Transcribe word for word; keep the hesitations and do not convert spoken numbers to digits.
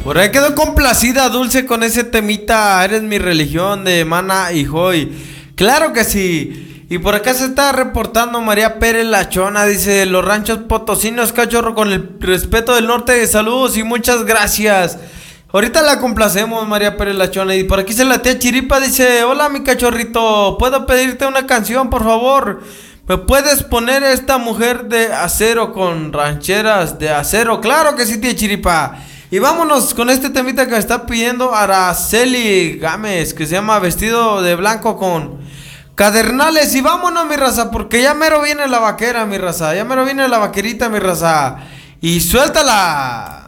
Por ahí quedó complacida Dulce con ese temita. Eres mi religión de Mana y Joy. Claro que sí. Y por acá se está reportando María Pérez La Chona. Dice: los ranchos potosinos, cachorro, con el respeto del norte. Saludos y muchas gracias. Ahorita la complacemos, María Pérez La Chona. Y por aquí se la tía Chiripa. Dice: hola mi cachorrito, ¿puedo pedirte una canción, por favor? ¿Me puedes poner esta mujer de acero con rancheras de acero? Claro que sí, tía Chiripa. Y vámonos con este temita que me está pidiendo Araceli Gámez, que se llama Vestido de Blanco con Cadernales. Y vámonos, mi raza, porque ya mero viene la vaquera, mi raza. Ya mero viene la vaquerita, mi raza. Y suéltala.